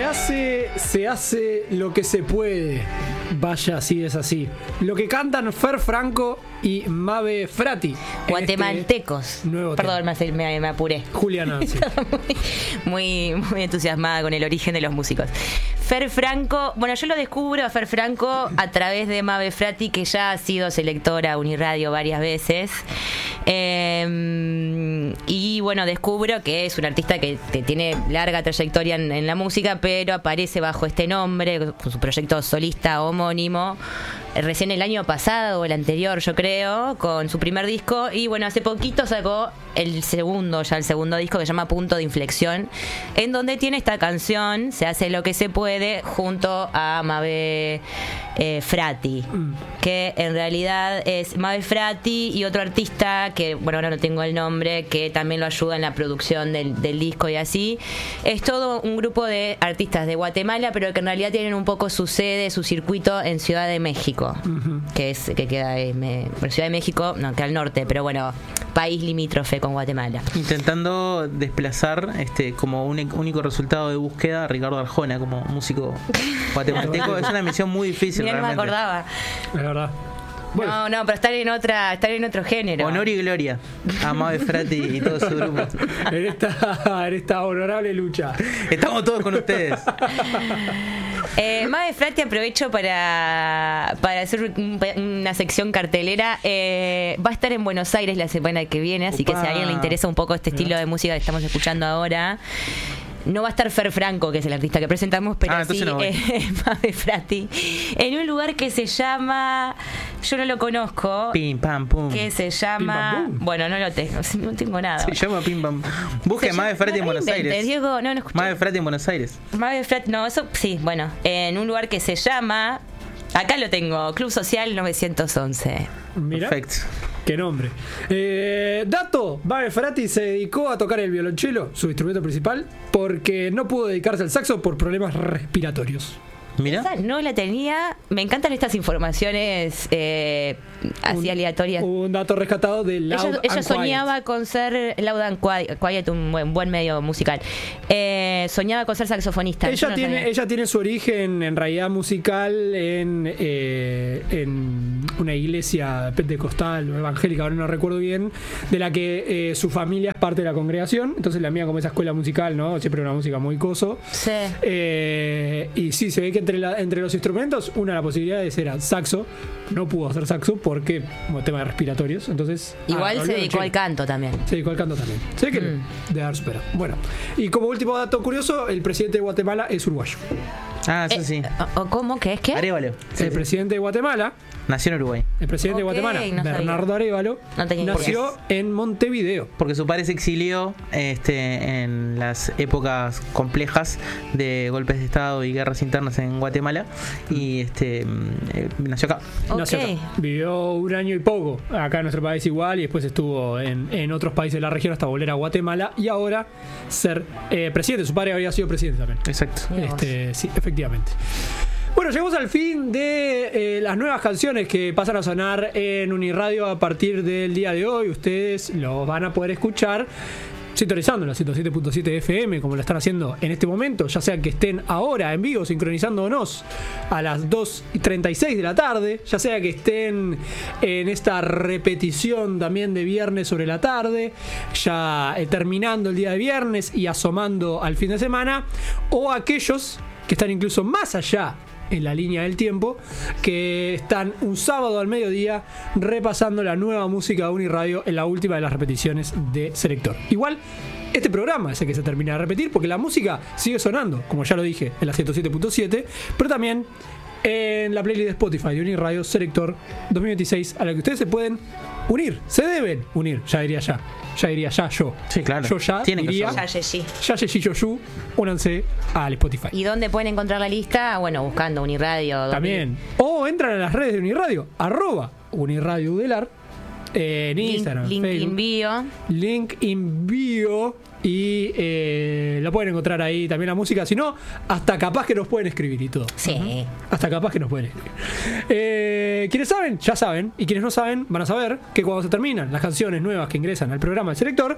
Se hace lo que se puede. Vaya, así es así. Lo que cantan Fer Franco y Mabe Frati. Guatemaltecos. Perdón, me apuré. Juliana, sí. muy entusiasmada con el origen de los músicos. Fer Franco, bueno, yo lo descubro a Fer Franco a través de Mabe Frati, que ya ha sido selectora a Uniradio varias veces. Y bueno, descubro que es un artista que tiene larga trayectoria en la música, pero aparece bajo este nombre, con su proyecto solista homónimo, recién el año pasado o el anterior, yo creo, con su primer disco. Y bueno, hace poquito sacó el segundo disco, que se llama Punto de Inflexión, en donde tiene esta canción, Se hace lo que se puede, junto a Mabe Frati, que en realidad es Mabe Frati y otro artista que, bueno, ahora no tengo el nombre, que también lo ayuda en la producción del disco y así. Es todo un grupo de artistas de Guatemala, pero que en realidad tienen un poco su sede, su circuito en Ciudad de México, que queda Ciudad de México, no, queda al norte, pero bueno, país limítrofe con Guatemala. Intentando desplazar como un único resultado de búsqueda a Ricardo Arjona como músico guatemalteco. Es una misión muy difícil. Mirá, no me acordaba. Es verdad. Bueno. No, pero estar en otro género. Honor y gloria a Mabe Frati y todo su grupo. En esta honorable lucha. Estamos todos con ustedes. Mabe Frati, aprovecho para hacer una sección cartelera. Va a estar en Buenos Aires la semana que viene, así que si a alguien le interesa un poco este estilo de música que estamos escuchando ahora. No va a estar Fer Franco, que es el artista que presentamos, pero sí Mabe Frati, en un lugar que se llama, yo no lo conozco, Pim Pam Pum, que se llama, bueno, no tengo nada. Se llama Pim Pam. Busque Mabe Frati en Buenos Aires. Diego, no escuché. Mabe Frati en Buenos Aires. Mabe Frati, no, eso sí, bueno, en un lugar que se llama, acá lo tengo, Club Social 911. Mira. Perfecto. Qué nombre. Dato: Mabe Frati se dedicó a tocar el violonchelo, su instrumento principal, porque no pudo dedicarse al saxo por problemas respiratorios. Mira. Esa no la tenía. Me encantan estas informaciones así aleatorias. Un dato rescatado de Loud ella soñaba con ser Loud and Quiet, un buen medio musical. Soñaba con ser saxofonista. Ella tiene su origen en realidad musical en una iglesia pentecostal o evangélica, ahora no recuerdo bien, de la que su familia es parte de la congregación. Entonces la mía como esa escuela musical, ¿no? Siempre una música muy coso. Sí. Y sí, se ve que entre los instrumentos, la posibilidad de ser saxo. No pudo hacer saxo porque tema de respiratorios. Entonces igual se dedicó al canto también. Se dedicó al canto también. Sé que de haber superado. Bueno, y como último dato curioso, el presidente de Guatemala es uruguayo. Eso sí. ¿Cómo? ¿Qué es qué? Arévalo. El presidente de Guatemala nació en Uruguay. El presidente de Guatemala, Bernardo Arévalo, nació en Montevideo. Porque su padre se exilió en las épocas complejas de golpes de Estado y guerras internas en Guatemala. Y nació acá. Nació acá. Vivió un año y poco acá en nuestro país igual, y después estuvo en otros países de la región hasta volver a Guatemala y ahora ser presidente. Su padre había sido presidente también. Exacto. Sí, efectivamente. Bueno, llegamos al fin de las nuevas canciones que pasan a sonar en Uniradio a partir del día de hoy. Ustedes lo van a poder escuchar sintonizando la 107.7 FM, como lo están haciendo en este momento, ya sea que estén ahora en vivo sincronizándonos a las 2:36 de la tarde, ya sea que estén en esta repetición también de viernes sobre la tarde, ya terminando el día de viernes y asomando al fin de semana, o aquellos que están incluso más allá en la línea del tiempo, que están un sábado al mediodía repasando la nueva música de Uniradio en la última de las repeticiones de Selector. Igual, este programa es el que se termina de repetir porque la música sigue sonando, como ya lo dije, en la 107.7, pero también en la playlist de Spotify de Uniradio Selector 2026, a la que ustedes se pueden unir, se deben unir, ya diría yo. Sí, claro. Yo ya diría yo, únanse al Spotify. ¿Y dónde pueden encontrar la lista? Bueno, buscando Uniradio. También. O entran a las redes de Uniradio, @Uniradio Udelar, en Instagram, link Facebook. in bio. Link in bio. y lo pueden encontrar ahí también la música. Si no, hasta capaz que nos pueden escribir y todo. Sí. Hasta capaz que nos pueden escribir. Quienes saben, ya saben. Y quienes no saben, van a saber que cuando se terminan las canciones nuevas que ingresan al programa del Selector,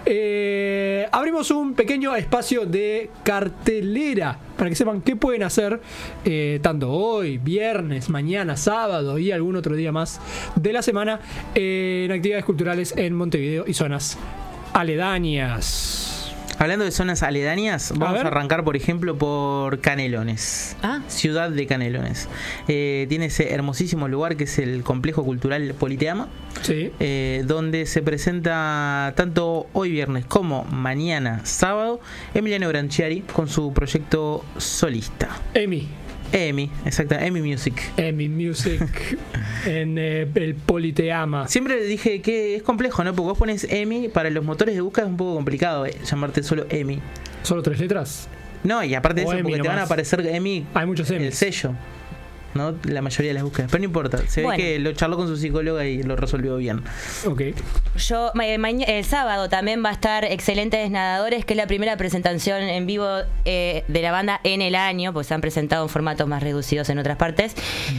abrimos un pequeño espacio de cartelera para que sepan qué pueden hacer tanto hoy, viernes, mañana, sábado y algún otro día más de la semana en actividades culturales en Montevideo y zonas aledañas. Hablando de zonas aledañas, vamos a arrancar, por ejemplo, por Canelones. Ciudad de Canelones. Tiene ese hermosísimo lugar que es el Complejo Cultural Politeama, sí. Donde se presenta tanto hoy viernes como mañana sábado Emiliano Branchiari con su proyecto solista. EMI, exacto, EMI Music. EMI Music en el Politeama. Siempre dije que es complejo, ¿no? Porque vos pones EMI, para los motores de búsqueda es un poco complicado llamarte solo EMI. ¿Solo 3 letras? No, y aparte de eso, EMI porque nomás. te van a aparecer EMI, hay muchos EMI. el sello, ¿no? La mayoría de las búsquedas. Pero no importa, se ve que lo charló con su psicóloga y lo resolvió bien. Ok. Yo el sábado también va a estar Excelentes Nadadores, que es la primera presentación en vivo de la banda en el año, porque se han presentado en formatos más reducidos en otras partes,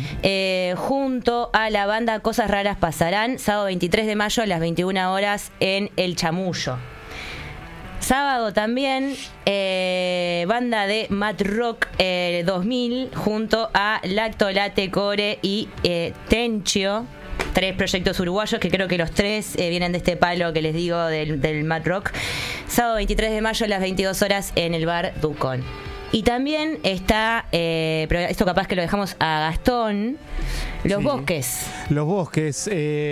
junto a la banda Cosas Raras Pasarán, sábado 23 de mayo a las 21 horas en El Chamullo. Sábado también, banda de Mat Rock 2000 junto a Lacto Latte Core y Tenchio, 3 proyectos uruguayos que creo que los 3 vienen de este palo que les digo del Mat Rock. Sábado 23 de mayo a las 22 horas en el bar Ducón. Y también está, pero esto capaz que lo dejamos a Gastón, Los Bosques. Los Bosques,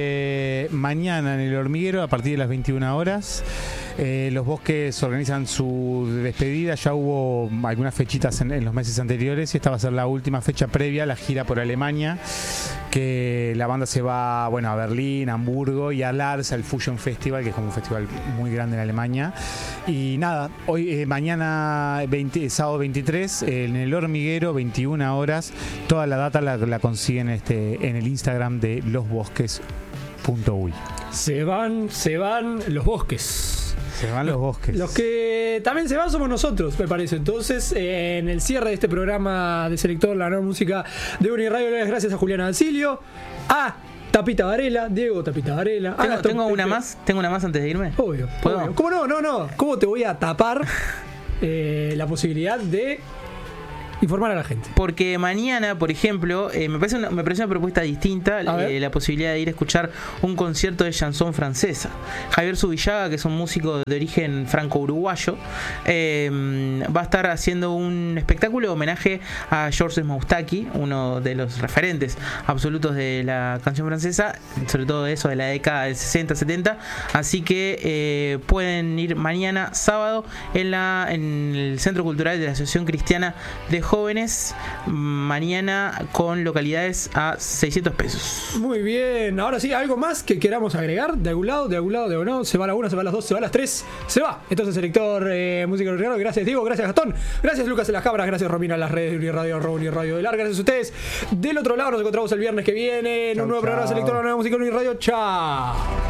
mañana en el Hormiguero a partir de las 21 horas. Los Bosques organizan su despedida. Ya hubo algunas fechitas en los meses anteriores y esta va a ser la última fecha previa a la gira por Alemania, que la banda se va, bueno, a Berlín, Hamburgo y a Lars, al Fusion Festival, que es como un festival muy grande en Alemania. Y nada, hoy mañana sábado 23 en el Hormiguero, 21 horas. Toda la data la consiguen en el Instagram de losbosques.uy. Se van los bosques. Se van los bosques. Los que también se van somos nosotros, me parece. Entonces, en el cierre de este programa de Selector, la nueva música de Uniradio, gracias a Juliana Dalcilio, a Tapita Varela, Diego Tapita Varela. Tengo una más antes de irme. Obvio. ¿Cómo no? ¿Cómo te voy a tapar la posibilidad de informar a la gente? Porque mañana, por ejemplo, me parece una propuesta distinta, la posibilidad de ir a escuchar un concierto de chanson francesa. Javier Zubillaga, que es un músico de origen franco-uruguayo, va a estar haciendo un espectáculo de homenaje a Georges Moustaki, uno de los referentes absolutos de la canción francesa, sobre todo eso de la década del 60-70. Así que pueden ir mañana sábado en el Centro Cultural de la Asociación Cristiana de Jóvenes, mañana con localidades a 600 pesos. Muy bien, ahora sí, ¿algo más que queramos agregar? ¿De algún lado, de no? ¿Se va a la 1, se va a las 2, se va a las 3? Se va. Entonces, Selector Música Uniradio, gracias Diego, gracias Gastón, gracias Lucas en las cámaras, gracias Romina en las redes de Uniradio, Uniradio de Lar, gracias a ustedes. Del otro lado nos encontramos el viernes que viene en un nuevo programa de Selector, una nueva música Uniradio. Chao.